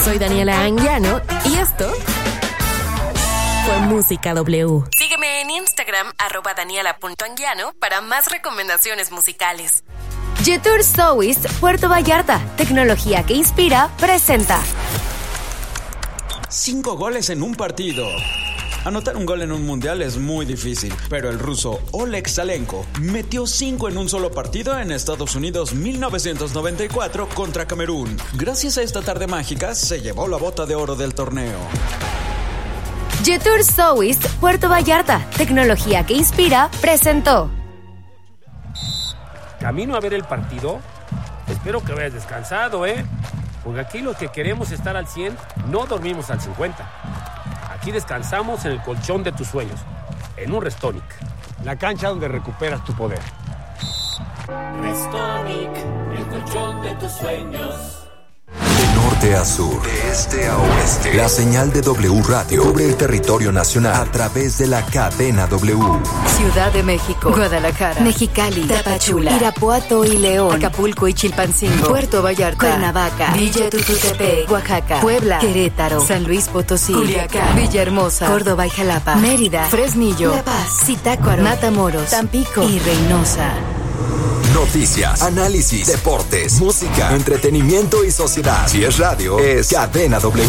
Soy Daniela Anguiano y esto fue Música W. Sígueme en Instagram, @daniela.anguiano, para más recomendaciones musicales. Jetour Sowist Puerto Vallarta, tecnología que inspira, presenta 5 goles en un partido. Anotar un gol en un mundial es muy difícil, pero el ruso Oleg Salenko metió 5 en un solo partido en Estados Unidos 1994 contra Camerún. Gracias a esta tarde mágica se llevó la bota de oro del torneo. Jetour Sowist Puerto Vallarta, tecnología que inspira, presentó. Camino a ver el partido. Espero que vayas descansado, porque aquí los que queremos estar al 100 no dormimos al 50. Aquí descansamos en el colchón de tus sueños, en un Restonic, la cancha donde recuperas tu poder. Restonic, el colchón de tus sueños. De norte a sur, de este a oeste, la señal de W Radio cubre el territorio nacional a través de la cadena W. Ciudad de México, Guadalajara, Mexicali, Tapachula, Irapuato y León, Acapulco y Chilpancingo, Puerto Vallarta, Cuernavaca, Villa Tututepec, Oaxaca, Puebla, Querétaro, San Luis Potosí, Culiacán, Villahermosa, Córdoba y Jalapa, Mérida, Fresnillo, La Paz, Zitácuaro, Matamoros, Tampico y Reynosa. Noticias, análisis, deportes, música, entretenimiento y sociedad. Si es radio, es Cadena W.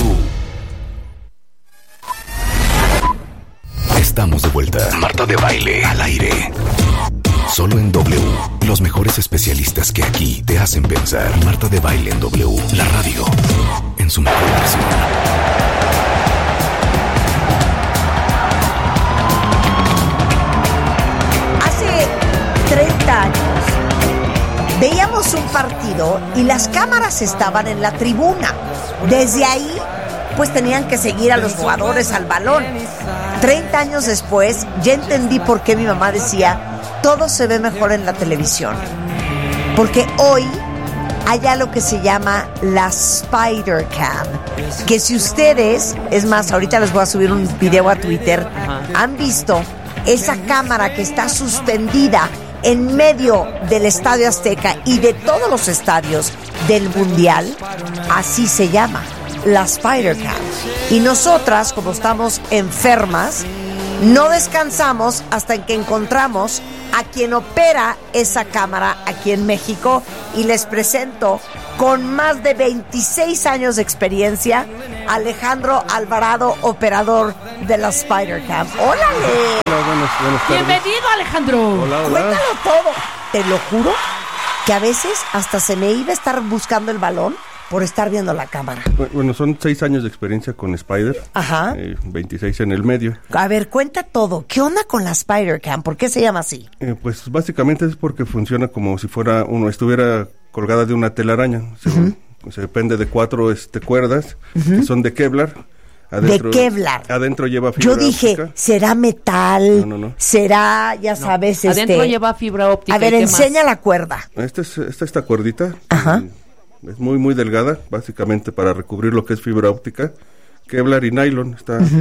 Estamos de vuelta. Marta de Baile al aire. Solo en W. Los mejores especialistas que aquí te hacen pensar. Marta de Baile en W. La radio en su mejor versión. Hace 30 años veíamos un partido y las cámaras estaban en la tribuna. Desde ahí, pues tenían que seguir a los jugadores al balón. 30 años después, ya entendí por qué mi mamá decía, todo se ve mejor en la televisión. Porque hoy hay algo que se llama la Spider Cam, que si ustedes, es más, ahorita les voy a subir un video a Twitter, han visto esa cámara que está suspendida en medio del Estadio Azteca y de todos los estadios del Mundial, así se llama, la Spider-Cam. Y nosotras, como estamos enfermas, no descansamos hasta que encontramos a quien opera esa cámara aquí en México, y les presento, con más de 26 años de experiencia, Alejandro Alvarado, operador de la Spider-Cam. ¡Órale! Hola, buenas tardes. Bienvenido, Alejandro. Hola. Cuéntalo todo. Te lo juro que a veces hasta se me iba a estar buscando el balón por estar viendo la cámara. Bueno, son 6 años de experiencia con Spider. Ajá. 26 en el medio. A ver, cuenta todo. ¿Qué onda con la Spider-Cam? ¿Por qué se llama así? Pues básicamente es porque funciona como si fuera estuviera colgada de una telaraña. Se depende de 4 cuerdas que son de Kevlar. Adentro, de Kevlar. Adentro lleva fibra Yo dije, óptica. ¿será metal? No. ¿Será, ya sabes, Adentro lleva fibra óptica. A ver, enseña la cuerda. Esta cuerdita. Ajá. Es muy, muy delgada, básicamente para recubrir lo que es fibra óptica. Kevlar y nylon.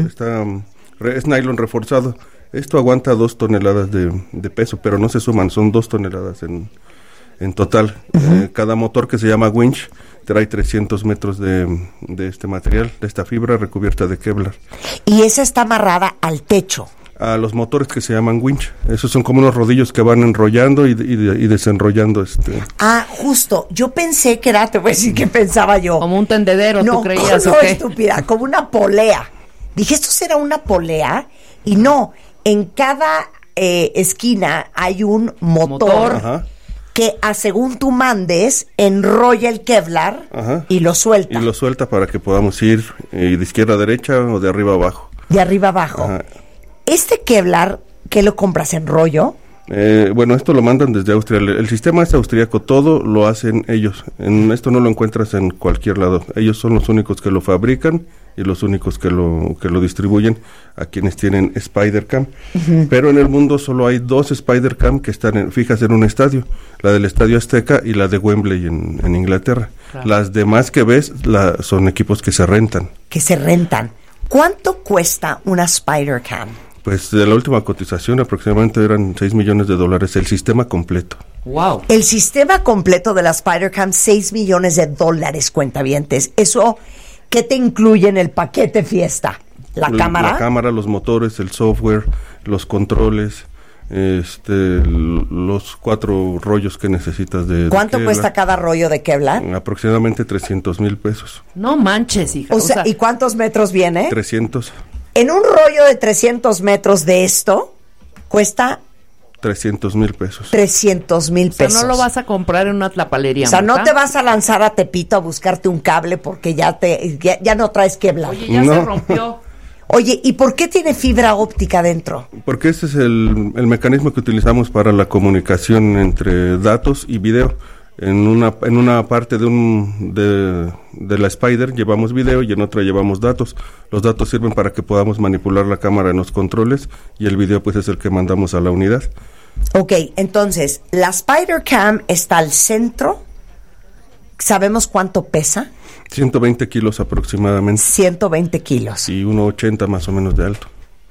Es nylon reforzado. Esto aguanta 2 toneladas de peso, pero no se suman, son 2 toneladas en total. Cada motor, que se llama winch, trae 300 metros de este material, de esta fibra recubierta de Kevlar. Y esa está amarrada al techo. A los motores que se llaman winch. Esos son como unos rodillos que van enrollando y desenrollando Ah, justo. Yo pensé que era, te voy a decir que pensaba yo. Como un tendedero, ¿tú creías? No, estúpida, como una polea. Dije, ¿esto será una polea? Y no, en cada esquina hay un motor. Ajá. Que según tú mandes, enrolla el Kevlar. Ajá. Y lo suelta. Y lo suelta para que podamos ir de izquierda a derecha o de arriba a abajo. De arriba a abajo. Ajá. Este Kevlar, ¿qué lo compras en rollo? Bueno, esto lo mandan desde Austria. El sistema es austríaco, todo lo hacen ellos. Esto no lo encuentras en cualquier lado. Ellos son los únicos que lo fabrican y los únicos que lo distribuyen a quienes tienen Spider-Cam. Pero en el mundo solo hay 2 Spider-Cam que están fijas en un estadio. La del Estadio Azteca y la de Wembley en Inglaterra. Claro. Las demás que ves son equipos que se rentan. ¿Cuánto cuesta una Spider-Cam? Pues de la última cotización aproximadamente eran $6 millones, el sistema completo. ¡Wow! El sistema completo de la Spider-Cam, $6 millones, cuentavientes. Eso ¿Qué te incluye en el paquete fiesta? ¿La cámara? La cámara, los motores, el software, los controles, los 4 rollos que necesitas de ¿Cuánto Kevlar. cuesta cada rollo de Kevlar? Aproximadamente 300,000 pesos. No manches, hija. O sea, ¿y cuántos metros viene? 300. En un rollo de 300 metros de esto, cuesta 300,000 pesos. 300,000 pesos. O sea, no lo vas a comprar en una tlapalería. O sea, Marta. no te vas a lanzar a Tepito a buscarte un cable porque ya no traes Kevlar. Oye, ya No. se rompió. Oye, ¿y por qué tiene fibra óptica dentro? Porque ese es el mecanismo que utilizamos para la comunicación entre datos y video. En una parte de la Spider llevamos video y en otra llevamos datos. Los datos sirven para que podamos manipular la cámara en los controles y el video pues es el que mandamos a la unidad. Ok, entonces, la Spider Cam está al centro. ¿Sabemos cuánto pesa? 120 kilos aproximadamente. 120 kilos. Y 1,80 más o menos de alto.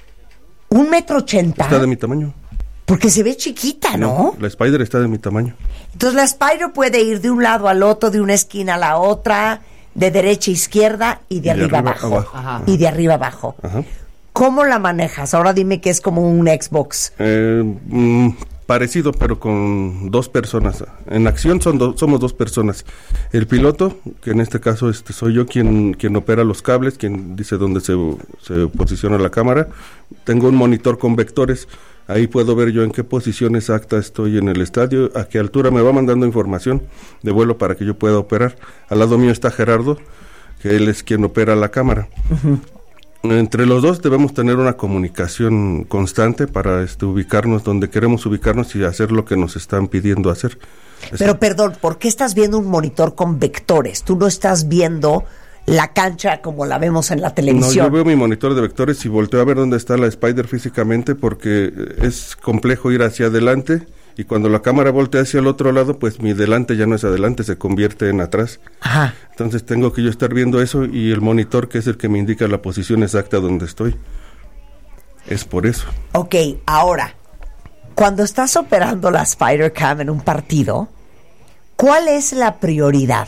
1,80 m. Está de mi tamaño. Porque se ve chiquita, ¿no? La Spider está de mi tamaño. Entonces la Spider puede ir de un lado al otro, de una esquina a la otra, de derecha a izquierda y de arriba abajo. Ajá. Y de arriba abajo. Ajá. ¿Cómo la manejas? Ahora dime que es como un Xbox. Parecido, pero con 2 personas. En acción somos 2 personas. El piloto, que en este caso soy yo quien opera los cables, quien dice dónde se posiciona la cámara. Tengo un monitor con vectores. Ahí puedo ver yo en qué posición exacta estoy en el estadio, a qué altura me va mandando información de vuelo para que yo pueda operar. Al lado mío está Gerardo, que él es quien opera la cámara. Uh-huh. Entre los dos debemos tener una comunicación constante para ubicarnos donde queremos ubicarnos y hacer lo que nos están pidiendo hacer. Pero perdón, ¿por qué estás viendo un monitor con vectores? Tú no estás viendo la cancha como la vemos en la televisión. No, yo veo mi monitor de vectores y volteo a ver dónde está la Spider físicamente porque es complejo ir hacia adelante y cuando la cámara voltea hacia el otro lado, pues mi delante ya no es adelante, se convierte en atrás. Ajá. Entonces tengo que yo estar viendo eso y el monitor, que es el que me indica la posición exacta donde estoy. Es por eso. Ok, ahora, cuando estás operando la Spider Cam en un partido, ¿cuál es la prioridad?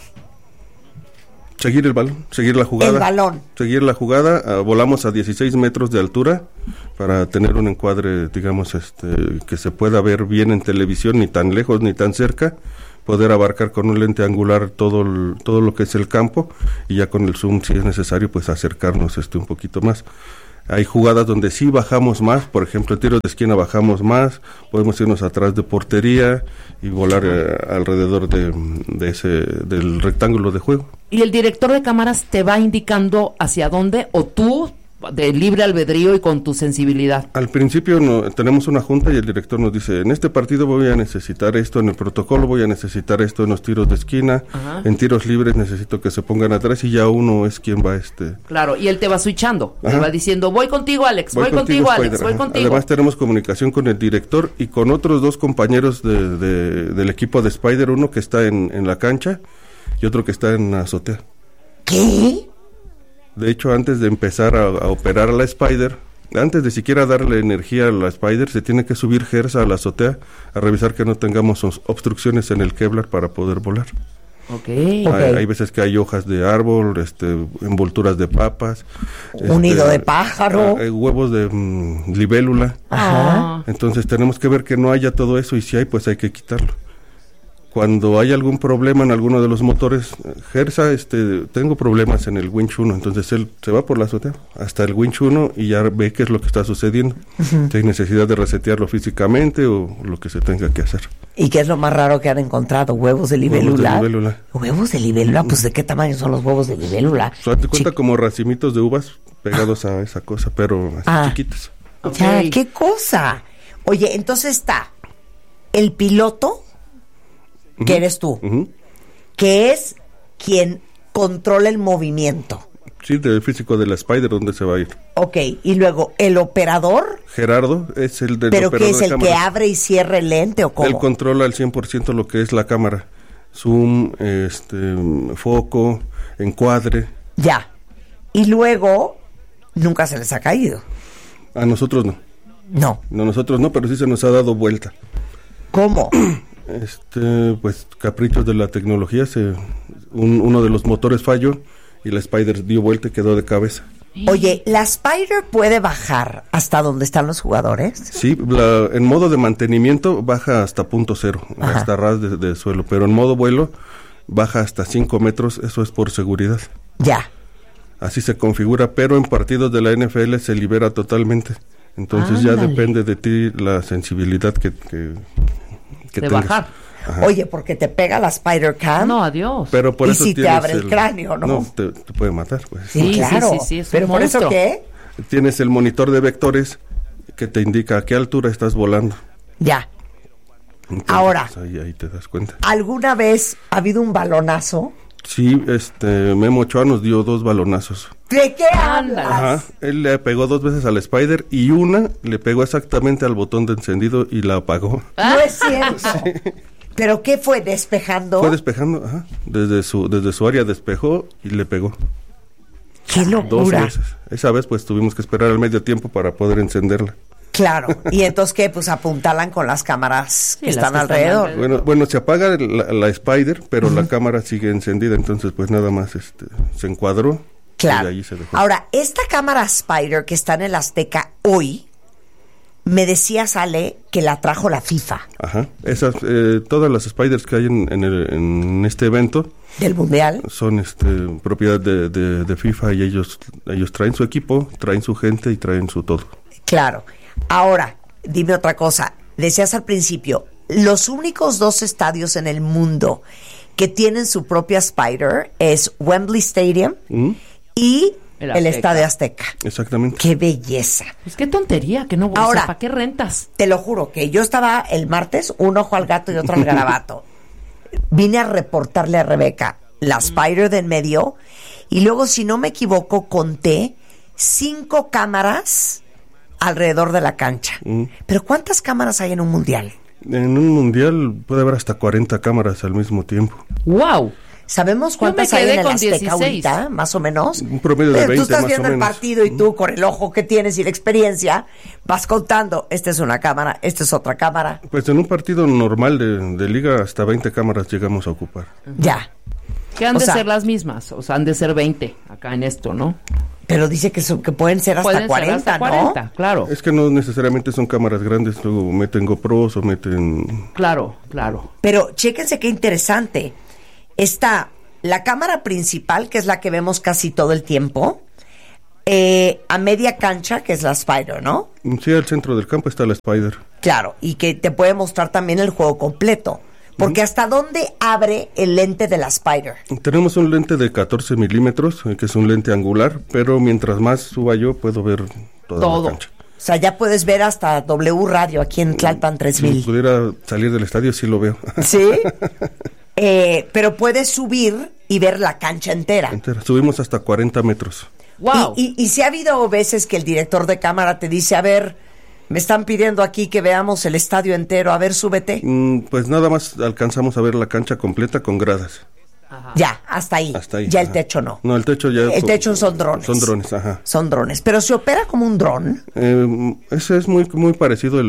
Seguir el balón, seguir la jugada. El balón. Seguir la jugada, volamos a 16 metros de altura para tener un encuadre, digamos, que se pueda ver bien en televisión, ni tan lejos ni tan cerca, poder abarcar con un lente angular todo lo que es el campo y ya con el zoom, si es necesario, pues acercarnos un poquito más. Hay jugadas donde sí bajamos más, por ejemplo, el tiro de esquina bajamos más, podemos irnos atrás de portería y volar alrededor del rectángulo de juego. ¿Y el director de cámaras te va indicando hacia dónde o tú de libre albedrío y con tu sensibilidad? Al principio tenemos una junta y el director nos dice, en este partido voy a necesitar esto, en el protocolo voy a necesitar esto, en los tiros de esquina, ajá, en tiros libres necesito que se pongan atrás y ya uno es quien va Claro, y él te va switchando, te va diciendo, voy contigo Alex, voy contigo Alex, voy contigo. Además tenemos comunicación con el director y con otros 2 compañeros del equipo de Spider, uno que está en la cancha y otro que está en la azotea. ¿Qué? De hecho, antes de empezar a operar a la Spider, antes de siquiera darle energía a la Spider, se tiene que subir Gersa a la azotea a revisar que no tengamos obstrucciones en el Kevlar para poder volar. Okay. Hay veces que hay hojas de árbol, envolturas de papas, un nido de pájaro, huevos de libélula. Ajá. Entonces tenemos que ver que no haya todo eso y si hay, pues hay que quitarlo. Cuando hay algún problema en alguno de los motores, Gersa, tengo problemas en el winch 1, entonces él se va por la azotea hasta el winch 1 y ya ve qué es lo que está sucediendo. Uh-huh. Si hay necesidad de resetearlo físicamente o lo que se tenga que hacer. ¿Y qué es lo más raro que han encontrado? ¿Huevos de libélula? ¿Huevos de libélula? Pues ¿de qué tamaño son los huevos de libélula? Te cuenta como racimitos de uvas pegados a esa cosa, pero así chiquitos. Ya, ¿qué cosa? Oye, entonces está el piloto, que eres tú, que es quien controla el movimiento. Sí, del físico de la Spider, ¿dónde se va a ir? Ok, y luego, ¿el operador? Gerardo es el del ¿Pero operador qué es, el que abre y cierra el lente o cómo? Él controla al 100% lo que es la cámara. Zoom, foco, encuadre. Ya. Y luego, nunca se les ha caído. A nosotros no. No. No, nosotros no, pero sí se nos ha dado vuelta. ¿Cómo? Pues caprichos de la tecnología, uno de los motores falló y la Spider dio vuelta y quedó de cabeza. Oye, ¿la Spider puede bajar hasta donde están los jugadores? Sí, en modo de mantenimiento baja hasta punto cero, hasta ras de suelo, pero en modo vuelo baja hasta 5 metros, eso es por seguridad. Ya. Así se configura, pero en partidos de la NFL se libera totalmente. Entonces ya depende de ti la sensibilidad que de tengas. bajar. Ajá. Oye, porque te pega la Spider-Cam. No, adiós. Pero por y eso si te abre el cráneo, ¿no? No, te puede matar, pues. Sí, claro. Sí, es pero un por monstruo. eso, ¿qué? Tienes el monitor de vectores que te indica a qué altura estás volando. Ya. Entonces, Ahora, pues, ahí te das cuenta. ¿alguna vez ha habido un balonazo? Sí, Memo Ochoa nos dio 2 balonazos. ¿De qué hablas? Ajá, él le pegó 2 veces al Spider y una le pegó exactamente al botón de encendido y la apagó. No es cierto. ¿Pero qué fue? ¿Despejando? Fue despejando, ajá. Desde su área despejó y le pegó. ¡Qué 2 locura! veces. Esa vez pues tuvimos que esperar al medio tiempo para poder encenderla. Claro. ¿Y entonces qué? Pues apuntalan con las cámaras que están alrededor. Bueno, se apaga la Spider, pero la cámara sigue encendida, entonces pues nada más se encuadró. Claro. Y ahí se dejó. Ahora, esta cámara Spider que está en el Azteca hoy, me decía Ale que la trajo la FIFA. Ajá. Esas, todas las Spiders que hay en este evento del Mundial son propiedad de FIFA y ellos traen su equipo, traen su gente y traen su todo. Claro. Ahora, dime otra cosa. Decías al principio, los únicos 2 estadios en el mundo que tienen su propia Spider es Wembley Stadium y el Estadio Azteca. Exactamente. ¡Qué belleza! Pues qué tontería, que no. Ahora, ¿para qué rentas? Te lo juro que yo estaba el martes, un ojo al gato y otro al garabato. Vine a reportarle a Rebeca la Spider de en medio y luego, si no me equivoco, conté 5 cámaras alrededor de la cancha. ¿Pero cuántas cámaras hay en un mundial? En un mundial puede haber hasta 40 cámaras al mismo tiempo. ¡Wow! ¿Sabemos cuántas hay en el Azteca ahorita, más o menos? Un promedio de 20 tú estás más viendo o el menos. partido y tú, con el ojo que tienes y la experiencia, vas contando, esta es una cámara, esta es otra cámara. Pues en un partido normal de liga hasta 20 cámaras llegamos a ocupar. Ya. Que han de ser las mismas, o sea, han de ser 20 acá en esto, ¿no? Pero dice que pueden ser hasta 40, ¿no? 40, claro. Es que no necesariamente son cámaras grandes, luego meten GoPros o meten... Claro. Pero chéquense qué interesante. Está la cámara principal, que es la que vemos casi todo el tiempo, a media cancha, que es la Spider, ¿no? Sí, al centro del campo está la Spider. Claro, y que te puede mostrar también el juego completo. Porque ¿hasta dónde abre el lente de la Spider? Tenemos un lente de 14 milímetros, que es un lente angular, pero mientras más suba yo puedo ver toda la cancha. O sea, ya puedes ver hasta W Radio aquí en Tlalpan 3000. Si pudiera salir del estadio, sí lo veo. ¿Sí? Pero puedes subir y ver la cancha entera. Subimos hasta 40 metros. ¡Wow! Y si ha habido veces que el director de cámara te dice, a ver, me están pidiendo aquí que veamos el estadio entero, a ver, súbete. Pues nada más alcanzamos a ver la cancha completa con gradas. Ajá. Ya, hasta ahí. Ya el techo no. No, el techo ya... El techo son drones. Son drones, ajá. Son drones. Pero ¿se opera como un dron? Ese es muy parecido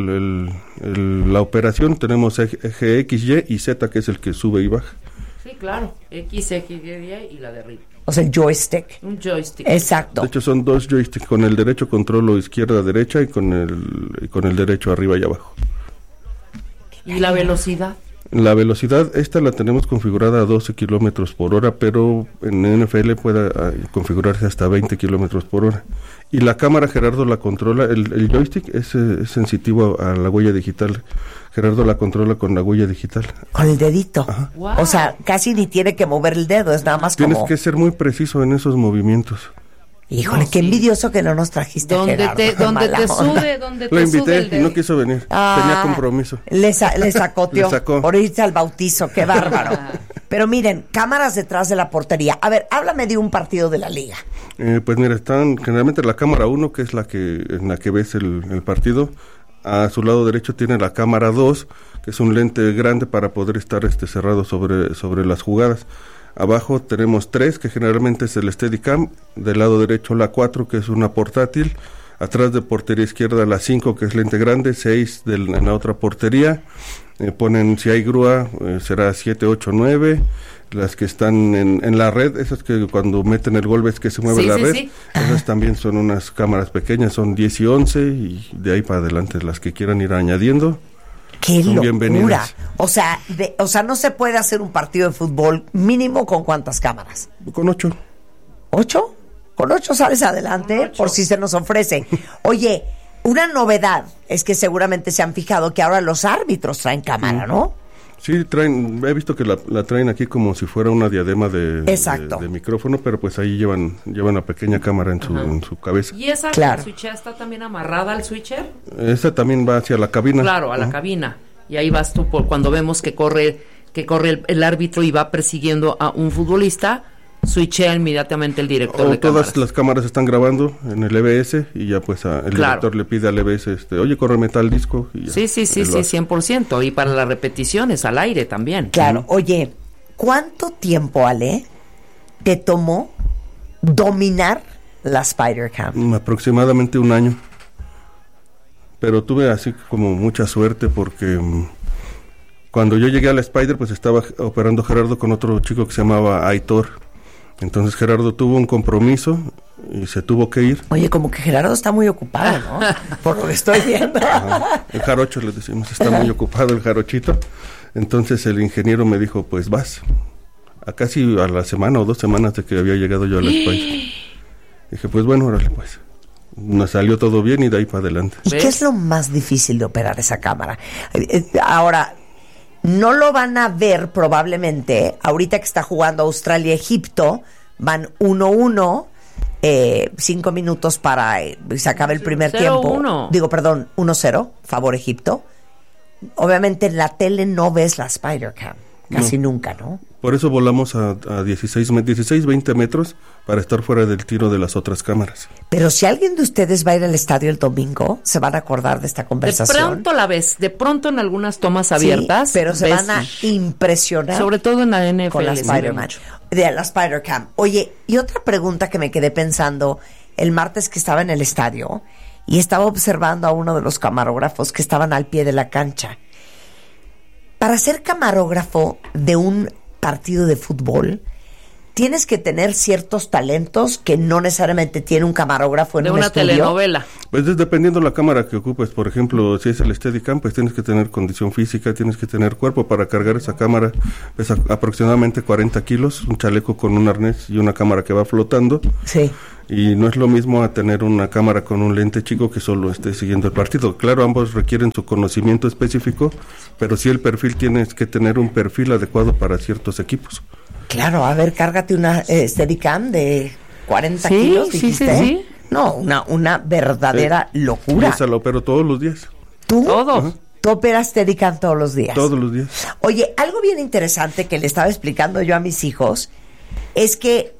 la operación. Tenemos eje X, Y y Z, que es el que sube y baja. Sí, claro. X, Y y la de arriba. O sea, el joystick. Un joystick. Exacto. De hecho, son 2 joysticks. Con el derecho controlo izquierda-derecha y con el derecho arriba y abajo. ¿Y la velocidad? La velocidad, esta la tenemos configurada a 12 kilómetros por hora, pero en NFL puede configurarse hasta 20 kilómetros por hora. Y la cámara, Gerardo la controla, el joystick es sensitivo a la huella digital. Gerardo la controla con la huella digital. Con el dedito. Wow. O sea, casi ni tiene que mover el dedo, es nada más Tienes como... que ser muy preciso en esos movimientos. Híjole, qué envidioso que no nos trajiste, Gerardo. Donde te sude Lo invité y no quiso venir. Tenía compromiso. Le sacoteó Le sacó. por irse al bautizo, qué bárbaro. Pero miren, cámaras detrás de la portería. A ver, háblame de un partido de la liga. Pues mira, están generalmente la cámara 1, que es en la que ves el partido. A su lado derecho tiene la cámara 2, que es un lente grande para poder estar cerrado sobre las jugadas. Abajo tenemos 3, que generalmente es el Steadicam. Del lado derecho la 4, que es una portátil. Atrás de portería izquierda la 5, que es lente grande. 6 en la otra portería. Ponen, si hay grúa, será 7, 8, 9. Las que están en la red, esas que cuando meten el gol ves que se mueve la red, esas también son unas cámaras pequeñas, son 10 y 11 y de ahí para adelante las que quieran ir añadiendo. ¡Qué son locura! Bienvenidas. O sea, no se puede hacer un partido de fútbol mínimo con ¿cuántas cámaras? Con 8. ¿8? Con 8 sales adelante por si se nos ofrece. Oye, una novedad es que seguramente se han fijado que ahora los árbitros traen cámara, ¿no? Sí, he visto que la traen aquí como si fuera una diadema de micrófono, pero pues ahí llevan una pequeña cámara en su cabeza. ¿Y esa switcher está también amarrada al switcher? Esa también va hacia la cabina. Claro, a la cabina. Y ahí vas tú cuando vemos que corre el árbitro y va persiguiendo a un futbolista, switchea inmediatamente el director de cámaras. Todas las cámaras están grabando en el EBS y ya pues el director le pide al EBS, oye, córreme tal disco. Y ya, sí, 100%. Y para las repeticiones, al aire también. Claro. Oye, ¿cuánto tiempo, Ale, te tomó dominar la Spydercam? Aproximadamente 1 año. Pero tuve así como mucha suerte porque cuando yo llegué a la Spider, pues estaba operando Gerardo con otro chico que se llamaba Aitor. Entonces Gerardo tuvo un compromiso y se tuvo que ir. Oye, como que Gerardo está muy ocupado, ¿no? Por lo que estoy viendo. El jarocho, le decimos, está muy ocupado el jarochito. Entonces el ingeniero me dijo, pues vas. A casi a la semana o 2 semanas de que había llegado yo a la Spider. Dije, pues bueno, órale pues. Nos salió todo bien y de ahí para adelante. ¿Y qué es lo más difícil de operar esa cámara? Ahora, no lo van a ver probablemente, ahorita que está jugando Australia-Egipto, van 1-1, 5 minutos para se acabe el primer tiempo. 1-0, favor Egipto. Obviamente en la tele no ves la Spydercam, casi nunca, ¿no? Por eso volamos a 16-20 metros para estar fuera del tiro de las otras cámaras. Pero si alguien de ustedes va a ir al estadio el domingo, se van a acordar de esta conversación. De pronto la ves, de pronto en algunas tomas abiertas. Sí, pero se van a impresionar. Sobre todo en la NFL. Con la Spydercam. Oye, y otra pregunta que me quedé pensando el martes que estaba en el estadio y estaba observando a uno de los camarógrafos que estaban al pie de la cancha. Para ser camarógrafo de un partido de fútbol, tienes que tener ciertos talentos que no necesariamente tiene un camarógrafo en un estudio. De una telenovela. Pues dependiendo la cámara que ocupes, por ejemplo, si es el Steadicam, pues tienes que tener condición física, tienes que tener cuerpo para cargar esa cámara, pesa aproximadamente 40 kilos, un chaleco con un arnés y una cámara que va flotando. Sí. Y no es lo mismo a tener una cámara con un lente chico que solo esté siguiendo el partido. Claro, ambos requieren su conocimiento específico, pero sí el perfil, tienes que tener un perfil adecuado para ciertos equipos. Claro, a ver, cárgate una Steadicam de 40 kilos, dijiste. Sí. No, una verdadera locura. Esa la opero todos los días. ¿Tú? Todos. Ajá. ¿Tú operas Steadicam todos los días? Todos los días. Oye, algo bien interesante que le estaba explicando yo a mis hijos es que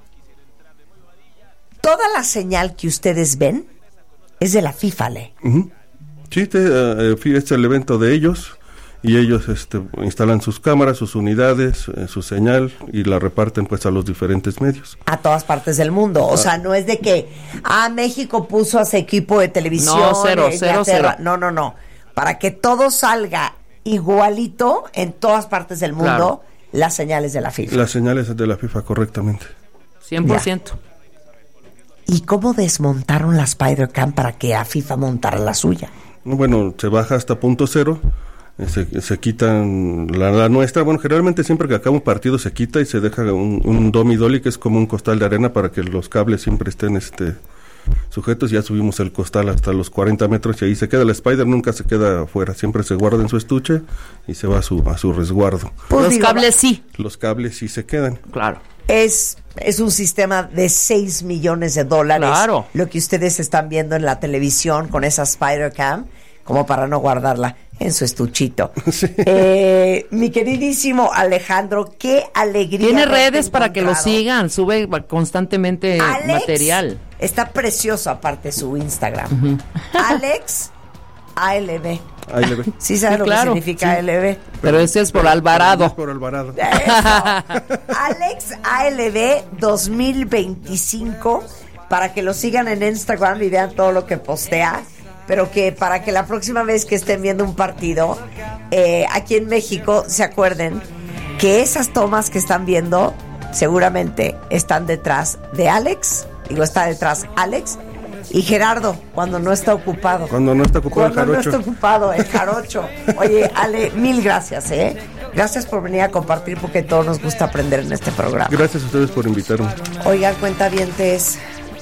toda la señal que ustedes ven es de la FIFA, ¿le? Uh-huh. Sí, es el evento de ellos y ellos instalan sus cámaras, sus unidades, su señal y la reparten pues a los diferentes medios. A todas partes del mundo. O sea, no es de que México puso a su equipo de televisión. No, cero. No. Para que todo salga igualito en todas partes del mundo, claro. Las señales de la FIFA. Las señales de la FIFA, correctamente. 100%. Ya. ¿Y cómo desmontaron la Spydercam para que a FIFA montara la suya? Bueno, se baja hasta punto cero, se quitan la nuestra. Bueno, generalmente siempre que acaba un partido se quita y se deja un dolly que es como un costal de arena para que los cables siempre estén sujetos. Ya subimos el costal hasta los 40 metros y ahí se queda. La Spider nunca se queda afuera, siempre se guarda en su estuche y se va a su resguardo. Pues los cables sí. Los cables sí se quedan. Claro. Es un sistema de $6 millones. Claro. Lo que ustedes están viendo en la televisión con esa Spydercam, como para no guardarla en su estuchito. Sí. Mi queridísimo Alejandro, qué alegría. Tiene redes para que lo sigan, sube constantemente material. Está precioso aparte su Instagram. Uh-huh. Alex ALB. Sí sabes lo que significa ALB. Pero ese es por Alvarado. Es por Alvarado. Alex ALB 2025, para que lo sigan en Instagram y vean todo lo que postea. Pero que para que la próxima vez que estén viendo un partido aquí en México se acuerden que esas tomas que están viendo seguramente están detrás de Alex, está detrás Alex y Gerardo cuando no está ocupado. Cuando no está ocupado cuando el jarocho. No está ocupado el jarocho. Oye, Ale, mil gracias, Gracias por venir a compartir porque todos nos gusta aprender en este programa. Gracias a ustedes por invitarme. Oigan, cuentavientes,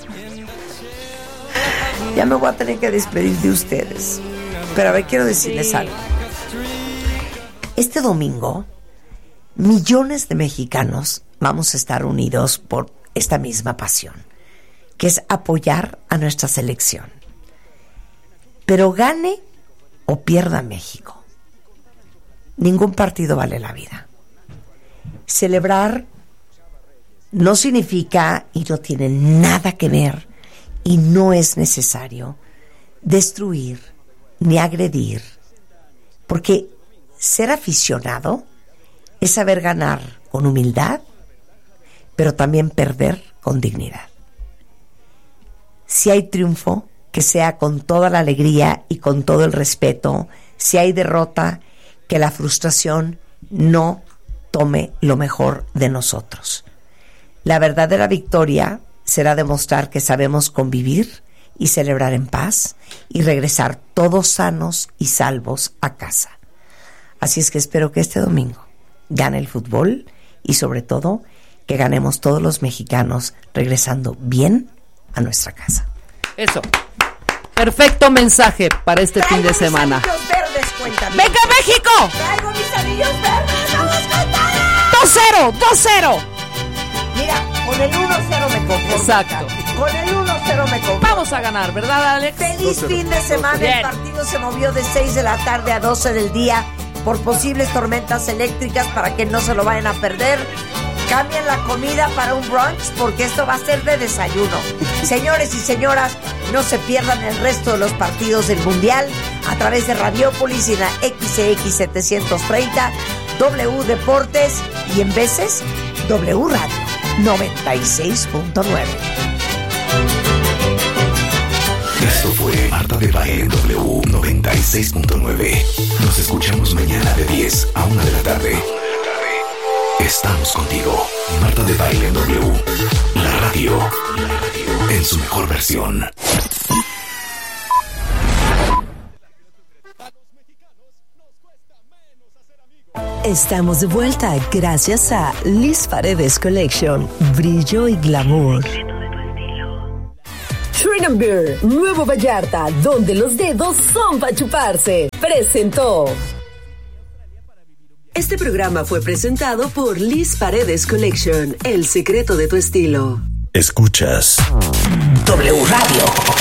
ya me voy a tener que despedir de ustedes. Pero a ver, quiero decirles algo. Este domingo, millones de mexicanos vamos a estar unidos por esta misma pasión, que es apoyar a nuestra selección. Pero gane o pierda México, ningún partido vale la vida. Celebrar no significa y no tiene nada que ver y no es necesario destruir ni agredir, porque ser aficionado es saber ganar con humildad, pero también perder con dignidad. Si hay triunfo, que sea con toda la alegría y con todo el respeto. Si hay derrota, que la frustración no tome lo mejor de nosotros. La verdadera victoria será demostrar que sabemos convivir y celebrar en paz y regresar todos sanos y salvos a casa. Así es que espero que este domingo gane el fútbol y sobre todo que ganemos todos los mexicanos regresando bien a nuestra casa. Eso. Perfecto mensaje para este fin de semana. Anillos verdes, cuéntame. ¡Venga, México! ¡Traigo mis anillos verdes! ¡Vamos con todo! 2-0. Mira, con el 1-0 me conformo. Exacto. Con el 1-0 me conformo. Vamos a ganar, ¿verdad, Alex? Feliz fin de semana. Bien. El partido se movió de 6 de la tarde a 12 del día por posibles tormentas eléctricas para que no se lo vayan a perder. Cambien la comida para un brunch porque esto va a ser de desayuno. Señores y señoras, no se pierdan el resto de los partidos del Mundial a través de Radiopolis y la XX 730, W Deportes y en veces W Radio 96.9. Esto fue Marta de Baile en W 96.9. Nos escuchamos mañana de 10 a 1 de la tarde. Estamos contigo. Marta de Baile en W. La radio. En su mejor versión. Estamos de vuelta gracias a Liz Paredes Collection. Brillo y glamour. Shrink & Beer, Nuevo Vallarta, donde los dedos son para chuparse. Presentó. Este programa fue presentado por Liz Paredes Collection, el secreto de tu estilo. Escuchas W Radio.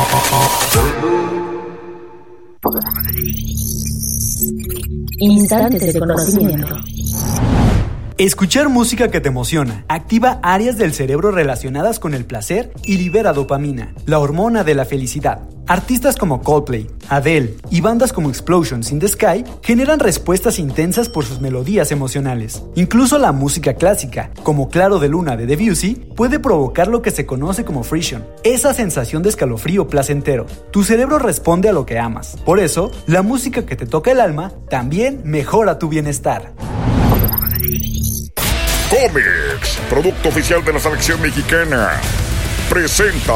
Instantes de conocimiento. Escuchar música que te emociona activa áreas del cerebro relacionadas con el placer y libera dopamina, la hormona de la felicidad. Artistas como Coldplay, Adele y bandas como Explosions in the Sky generan respuestas intensas por sus melodías emocionales. Incluso la música clásica, como Claro de Luna de Debussy, puede provocar lo que se conoce como frisson, esa sensación de escalofrío placentero. Tu cerebro responde a lo que amas. Por eso, la música que te toca el alma también mejora tu bienestar. Comex, producto oficial de la selección mexicana, presenta.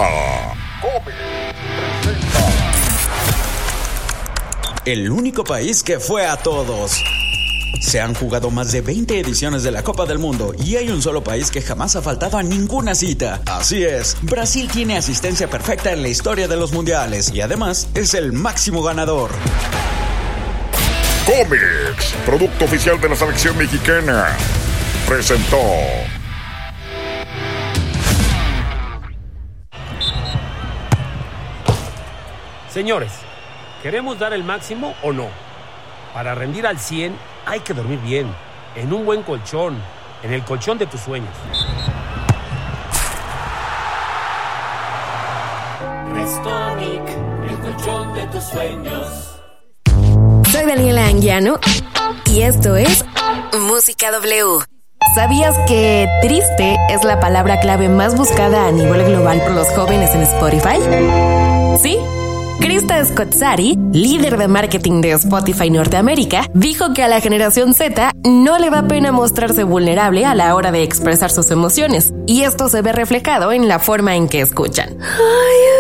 El único país que fue a todos. Se han jugado más de 20 ediciones de la Copa del Mundo y hay un solo país que jamás ha faltado a ninguna cita. Así es, Brasil tiene asistencia perfecta en la historia de los mundiales y además es el máximo ganador. Comex, producto oficial de la selección mexicana, presentó. Señores, ¿queremos dar el máximo o no? Para rendir al 100 hay que dormir bien, en un buen colchón, en el colchón de tus sueños. Restonic, el colchón de tus sueños. Soy Daniela Anguiano y esto es Música W. ¿Sabías que triste es la palabra clave más buscada a nivel global por los jóvenes en Spotify? ¿Sí? Krista Scott-Sari, líder de marketing de Spotify Norteamérica, dijo que a la generación Z no le da pena mostrarse vulnerable a la hora de expresar sus emociones, y esto se ve reflejado en la forma en que escuchan.